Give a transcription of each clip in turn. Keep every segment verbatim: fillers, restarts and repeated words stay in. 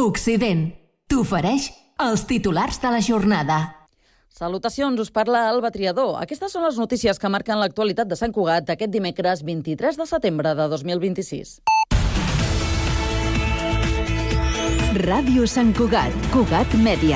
Occident t'ofereix els titulars de la jornada. Salutacions, us parla Alba Triador. Aquestes són les notícies que marquen l'actualitat de Sant Cugat aquest dimecres vint-i-tres de setembre de dos mil vint-i-sis. Ràdio Sant Cugat, Cugat Mèdia.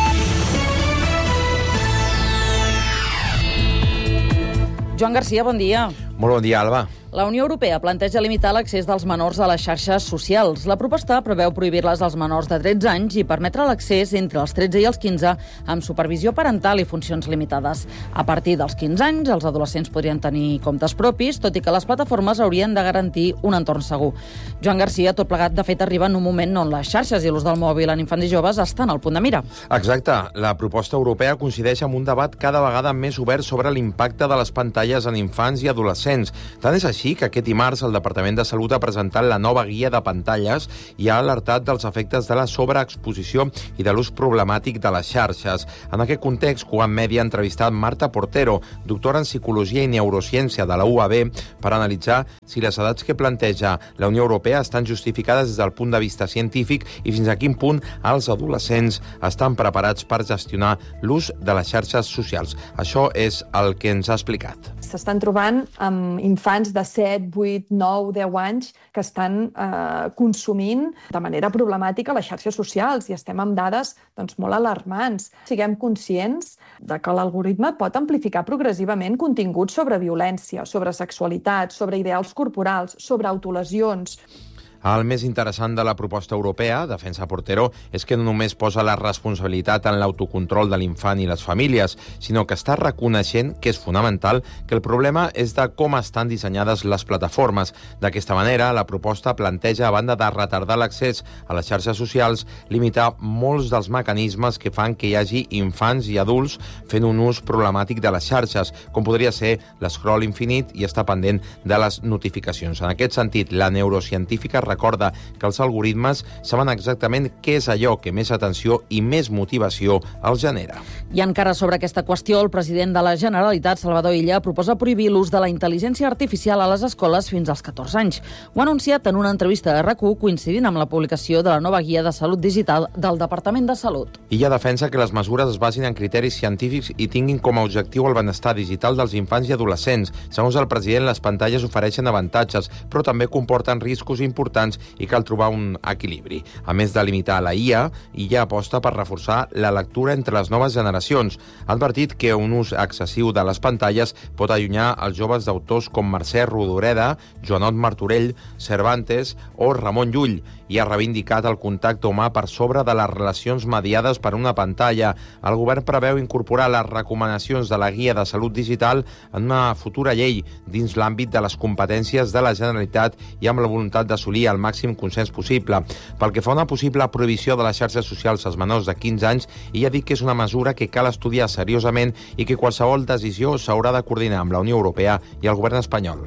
Joan Garcia, bon dia. Molt bon dia, Alba. La Unió Europea planteja limitar l'accés dels menors a les xarxes socials. La proposta preveu prohibir-les als menors de tretze anys i permetre l'accés entre els tretze i els quinze amb supervisió parental i funcions limitades. A partir dels quinze anys, els adolescents podrien tenir comptes propis, tot i que les plataformes haurien de garantir un entorn segur. Joan Garcia, tot plegat, de fet, arriba en un moment on les xarxes i l'ús del mòbil en infants i joves estan al punt de mira. Exacte. La proposta europea coincideix amb un debat cada vegada més obert sobre l'impacte de les pantalles en infants i adolescents. Tant és així que aquest dimarts el Departament de Salut ha presentat la nova guia de pantalles i ha alertat dels efectes de la sobreexposició i de l'ús problemàtic de les xarxes. En aquest context, Cugat Mèdia ha entrevistat Marta Portero, doctora en Psicologia i Neurociència de la U A B, per analitzar si les edats que planteja la Unió Europea estan justificades des del punt de vista científic i fins a quin punt els adolescents estan preparats per gestionar l'ús de les xarxes socials. Això és el que ens ha explicat. S'estan trobant amb infants de set, vuit, nou, deu anys que estan eh, consumint de manera problemàtica les xarxes socials i estem amb dades doncs, molt alarmants. Siguem conscients de que l'algoritme pot amplificar progressivament continguts sobre violència, sobre sexualitat, sobre ideals corporals, sobre autolesions. El més interessant de la proposta europea, defensa Portero, és que no només posa la responsabilitat en l'autocontrol de l'infant i les famílies, sinó que està reconeixent que és fonamental que el problema és de com estan dissenyades les plataformes. D'aquesta manera, la proposta planteja, a banda de retardar l'accés a les xarxes socials, limitar molts dels mecanismes que fan que hi hagi infants i adults fent un ús problemàtic de les xarxes, com podria ser l'escroll infinit i estar pendent de les notificacions. En aquest sentit, la neurocientífica recorda que els algoritmes saben exactament què és allò que més atenció i més motivació els genera. I encara sobre aquesta qüestió, el president de la Generalitat, Salvador Illa, proposa prohibir l'ús de la intel·ligència artificial a les escoles fins als catorze anys. Ho ha anunciat en una entrevista a R A C u coincidint amb la publicació de la nova guia de salut digital del Departament de Salut. Illa defensa que les mesures es basin en criteris científics i tinguin com a objectiu el benestar digital dels infants i adolescents. Segons el president, les pantalles ofereixen avantatges, però també comporten riscos importants i cal trobar un equilibri. A més de limitar la I A, Illa aposta per reforçar la lectura entre les noves generacions. Ha advertit que un ús excessiu de les pantalles pot allunyar els joves d'autors com Mercè Rodoreda, Joanot Martorell, Cervantes o Ramon Llull, i ha reivindicat el contacte humà per sobre de les relacions mediades per una pantalla. El govern preveu incorporar les recomanacions de la Guia de Salut Digital en una futura llei dins l'àmbit de les competències de la Generalitat i amb la voluntat d'assolir el màxim consens possible. Pel que fa a una possible prohibició de les xarxes socials als menors de quinze anys, ell ha dit que és una mesura que cal estudiar seriosament i que qualsevol decisió s'haurà de coordinar amb la Unió Europea i el govern espanyol.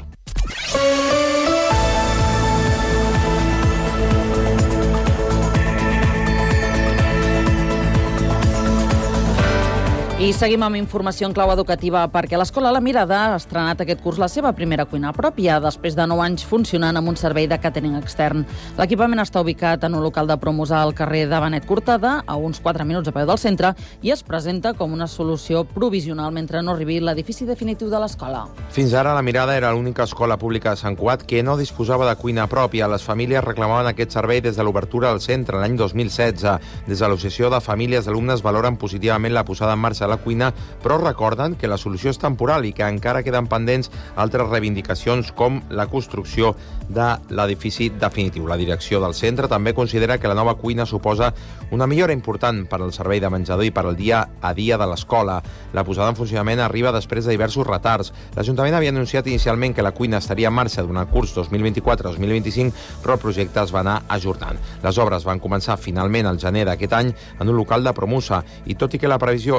I seguim amb informació en clau educativa perquè l'Escola La Mirada ha estrenat aquest curs la seva primera cuina pròpia després de nou anys funcionant amb un servei de càtering extern. L'equipament està ubicat en un local de promos al carrer de Benet Cortada, a uns quatre minuts a peu del centre, i es presenta com una solució provisional mentre no arribi l'edifici definitiu de l'escola. Fins ara, La Mirada era l'única escola pública de Sant Cugat que no disposava de cuina pròpia. Les famílies reclamaven aquest servei des de l'obertura del centre l'any dos mil setze. Des de l'Associació de Famílies d'Alumnes valoren positivament la posada en marxa de la cuina, però recorden que la solució és temporal i que encara queden pendents altres reivindicacions com la construcció de l'edifici definitiu. La direcció del centre també considera que la nova cuina suposa una millora important per al servei de menjador i per al dia a dia de l'escola. La posada en funcionament arriba després de diversos retards. L'Ajuntament havia anunciat inicialment que la cuina estaria en marxa durant el curs dos mil vint-i-quatre dos mil vint-i-cinc, però el projecte es va anar ajornant. Les obres van començar finalment al gener d'aquest any en un local de Promusa i tot i que la previsió era que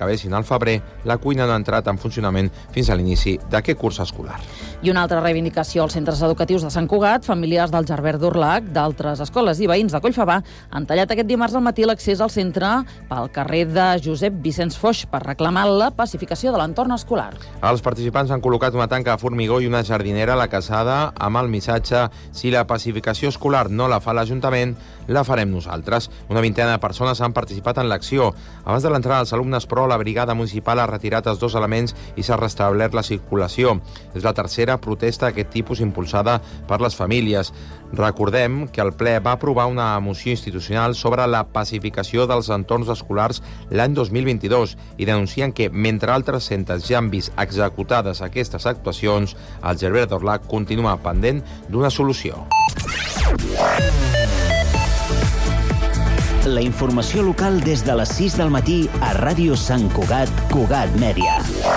s'acabessin al febrer, la cuina no ha entrat en funcionament fins a l'inici d'aquest curs escolar. I una altra reivindicació als centres educatius de Sant Cugat, famílies del Gerbert d'Urlac, d'altres escoles i veïns de Collfabà han tallat aquest dimarts al matí l'accés al centre pel carrer de Josep Vicenç Foix per reclamar la pacificació de l'entorn escolar. Els participants han col·locat una tanca de formigó i una jardinera a la casada amb el missatge: si la pacificació escolar no la fa l'Ajuntament, la farem nosaltres. Una vintena de persones han participat en l'acció. Abans de l'entrada dels alumnes, però, la brigada municipal ha retirat els dos elements i s'ha restablert la circulació. És la tercera protesta d'aquest tipus impulsada per les famílies. Recordem que el ple va aprovar una moció institucional sobre la pacificació dels entorns escolars l'any dos mil vint-i-dos i denuncien que, mentre altres centres ja han vist executades aquestes actuacions, el Gerbert d'Urlac continua pendent d'una solució. La informació local des de les sis del matí a Ràdio Sant Cugat, Cugat Mèdia.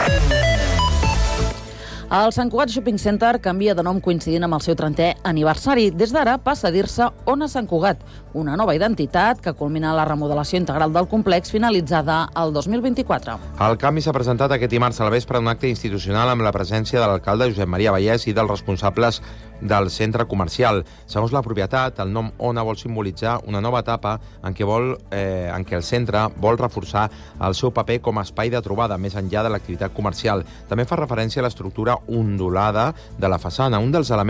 El Sant Cugat Shopping Center canvia de nom coincidint amb el seu trentè aniversari. Des d'ara passa a dir-se Ona Sant Cugat, una nova identitat que culmina la remodelació integral del complex finalitzada el dos mil vint-i-quatre. El canvi s'ha presentat aquest dimarts al vespre en un acte institucional amb la presència de l'alcalde Josep Maria Vallès i dels responsables del centre comercial. Segons la propietat, el nom Ona vol simbolitzar una nova etapa en què, vol, eh, en què el centre vol reforçar el seu paper com a espai de trobada més enllà de l'activitat comercial. També fa referència a l'estructura ondulada de la façana, un dels elements